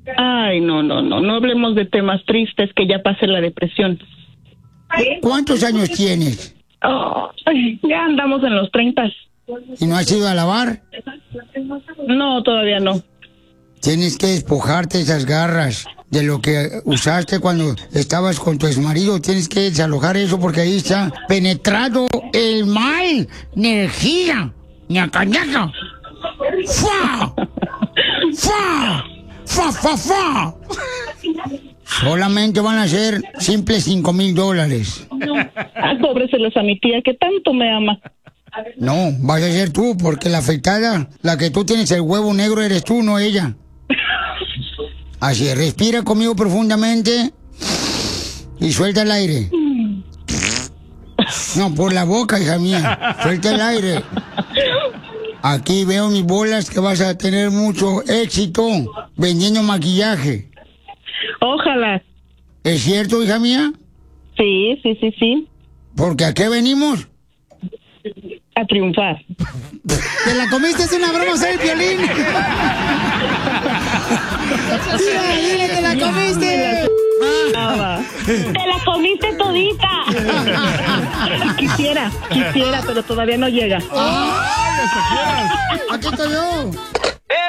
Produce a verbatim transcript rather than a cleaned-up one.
Ay, no, no, no, no hablemos de temas tristes, que ya pase la depresión. ¿Cuántos años tienes? Oh, ya andamos en los treinta. ¿Y no has ido a lavar? No, todavía no. Tienes que despojarte esas garras de lo que usaste cuando estabas con tu exmarido. Tienes que desalojar eso porque ahí está penetrado el mal, energía, ñaca ñaca. ¡Fa! ¡Fa! ¡Fa, fa, fa! Solamente van a ser simples cinco mil dólares. Ah, cóbreselos a mi tía que tanto me ama. No, vas a ser tú, porque la afectada, la que tú tienes el huevo negro eres tú, no ella. Así, respira conmigo profundamente y suelta el aire. No, por la boca, hija mía. Suelta el aire. Aquí veo mis bolas que vas a tener mucho éxito vendiendo maquillaje. Ojalá. ¿Es cierto, hija mía? Sí, sí, sí, sí. ¿Porque a qué venimos? A triunfar. ¿Te la comiste? Es una broma, soy el Piolín. Dile, dile, te la comiste. Te la comiste todita. Quisiera, quisiera, pero todavía no llega. ¡Ay, hasta quieras! ¡Aquí estoy yo!